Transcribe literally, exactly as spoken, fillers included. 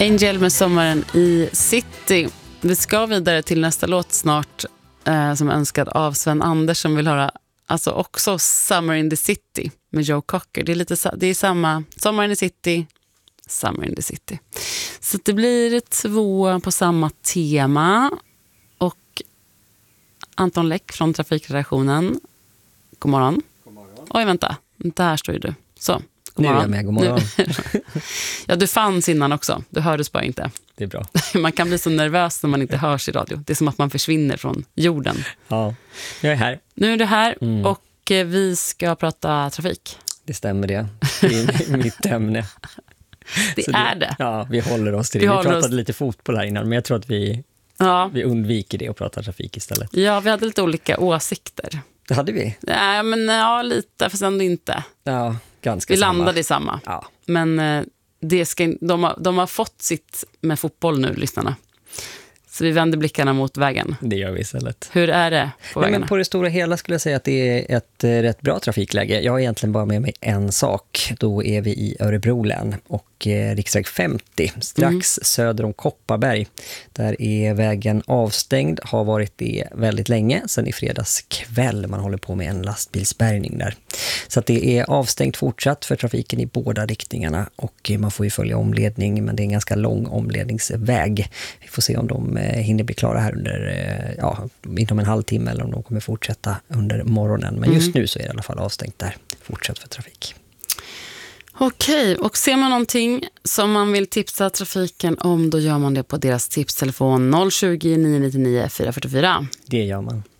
Angel med Sommaren i City. Vi ska vidare till nästa låt snart eh, som är önskad av Sven Anders som vill höra alltså också Summer in the City med Joe Cocker. Det är lite det är samma Sommaren i City, Summer in the City. Så det blir två på samma tema. Och Anton Läck från Trafikredaktionen. God morgon. God morgon. Oj, vänta. Där står ju du. Så. Nu är jag med, god morgon. Ja, du fanns innan också. Du hördes bara inte. Det är bra. Man kan bli så nervös när man inte hörs i radio. Det är som att man försvinner från jorden. Ja, jag är här. Nu är du här mm. och vi ska prata trafik. Det stämmer det. Det är mitt ämne. Det så är det, det. Ja, vi håller oss till vi det. Vi pratade oss... lite fotboll här innan, men jag tror att vi, ja. vi undviker det och pratar trafik istället. Ja, vi hade lite olika åsikter. Det hade vi. Ja, men ja, lite, fast ändå inte. Ja, ganska vi samma. Vi landade i samma. Ja. Men det ska, de, har, de har fått sitt med fotboll nu, lyssnarna. Så vi vänder blickarna mot vägen. Det gör vi istället. Hur är det på Nej, vägarna? men på det stora hela skulle jag säga att det är ett rätt bra trafikläge. Jag har egentligen bara med mig en sak. Då är vi i Örebro län och eh, riksväg femtio, strax mm. söder om Kopparberg. Där är vägen avstängd, har varit det väldigt länge, sen i fredags kväll. Man håller på med en lastbilsbärgning där. Så att det är avstängt fortsatt för trafiken i båda riktningarna och man får ju följa omledning, men det är en ganska lång omledningsväg. Vi får se om de hinner bli klara här under, ja, inom en halvtimme eller om de kommer fortsätta under morgonen. Men just mm. nu så är det i alla fall avstängt där. Fortsatt för trafik. Okej, och ser man någonting som man vill tipsa trafiken om, då gör man det på deras tipstelefon noll tjugo, nio nio nio, fyra fyra fyra. Det gör man.